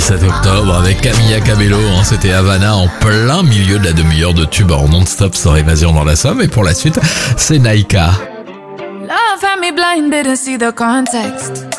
17 octobre avec Camilla Cabello, c'était Havana en plein milieu de la demi-heure de tube en non-stop sur Évasion dans la Somme. Et pour la suite, c'est Naika. Love had me blind, didn't see the context.